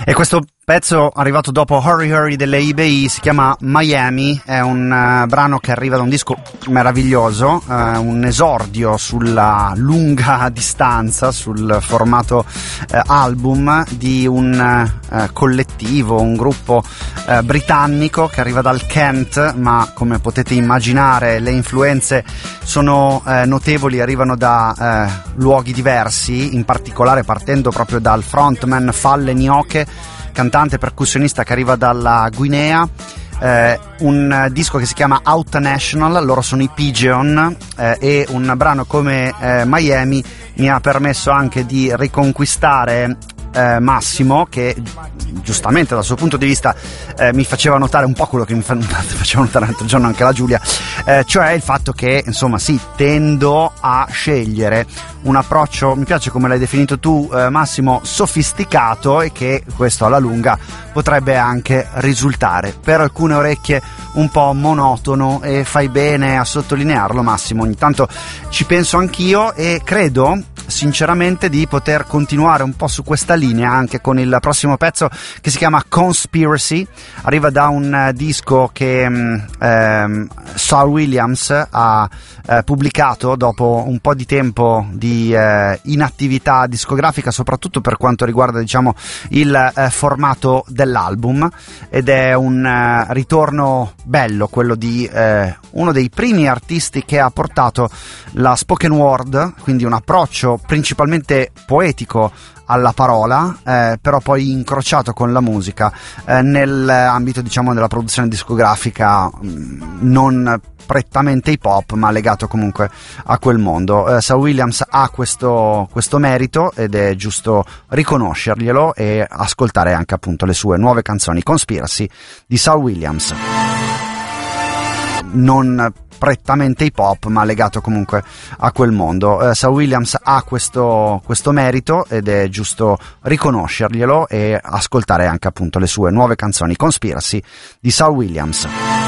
E questo pezzo arrivato dopo Hurry Hurry delle eBay si chiama Miami, è un brano che arriva da un disco meraviglioso, un esordio sulla lunga distanza, sul formato album di un collettivo, un gruppo britannico che arriva dal Kent, ma come potete immaginare le influenze sono notevoli, arrivano da luoghi diversi, in particolare partendo proprio dal frontman Falle Nioche, cantante percussionista che arriva dalla Guinea. Un disco che si chiama Out National, loro sono i Pigeon, e un brano come Miami mi ha permesso anche di riconquistare Massimo, che giustamente dal suo punto di vista mi faceva notare un po' quello che mi faceva notare l'altro giorno anche la Giulia, cioè il fatto che insomma sì, tendo a scegliere un approccio, mi piace come l'hai definito tu Massimo, sofisticato, e che questo alla lunga potrebbe anche risultare per alcune orecchie un po' monotono, e fai bene a sottolinearlo Massimo, ogni tanto ci penso anch'io e credo sinceramente di poter continuare un po' su questa linea anche con il prossimo pezzo che si chiama Conspiracy, arriva da un disco che Saul Williams ha pubblicato dopo un po' di tempo di inattività discografica, soprattutto per quanto riguarda diciamo il formato dell'album, ed è un ritorno bello, quello di uno dei primi artisti che ha portato la spoken word, quindi un approccio principalmente poetico alla parola, però poi incrociato con la musica nell'ambito diciamo della produzione discografica, non prettamente hip hop ma legato comunque a quel mondo. Saul Williams ha questo merito ed è giusto riconoscerglielo e ascoltare anche appunto le sue nuove canzoni. Conspiracy di Saul Williams, non prettamente hip hop ma legato comunque a quel mondo. Saul Williams ha questo merito ed è giusto riconoscerglielo e ascoltare anche appunto le sue nuove canzoni. Conspiracy di Saul Williams.